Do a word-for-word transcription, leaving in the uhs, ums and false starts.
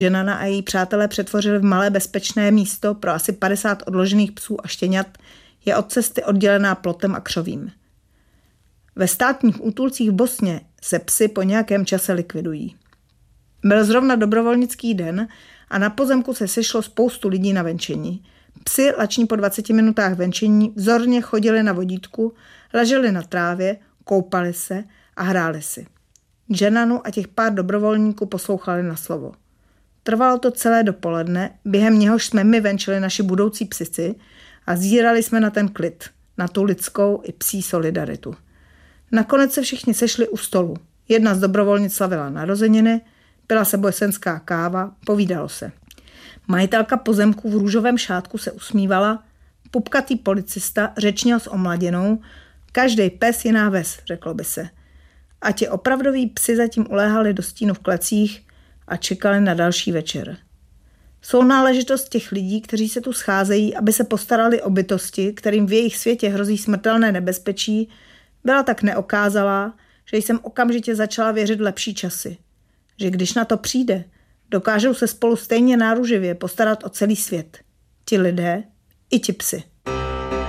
Ženana a její přátelé přetvořili v malé bezpečné místo pro asi padesát odložených psů a štěňat, je od cesty oddělená plotem a křovím. Ve státních útulcích v Bosně se psy po nějakém čase likvidují. Byl zrovna dobrovolnický den a na pozemku se sešlo spoustu lidí na venčení. Psi lační po dvaceti minutách venčení vzorně chodili na vodítku, leželi na trávě, koupali se a hráli si. Ženanu a těch pár dobrovolníků poslouchali na slovo. Trvalo to celé dopoledne, během něhož jsme my venčili naši budoucí psici a zírali jsme na ten klid, na tu lidskou i psí solidaritu. Nakonec se všichni sešli u stolu. Jedna z dobrovolnic slavila narozeniny, pila se bosenská káva, povídalo se. Majitelka pozemku v růžovém šátku se usmívala, pupkatý policista řečnil s omladěnou, každej pes jiná ves, řeklo by se. A ti opravdoví psi zatím uléhali do stínu v klecích a čekali na další večer. Jsou náležitost těch lidí, kteří se tu scházejí, aby se postarali o bytosti, kterým v jejich světě hrozí smrtelné nebezpečí, byla tak neokázalá, že jsem okamžitě začala věřit v lepší časy. Že když na to přijde, dokážou se spolu stejně náruživě postarat o celý svět. Ti lidé i ti psi.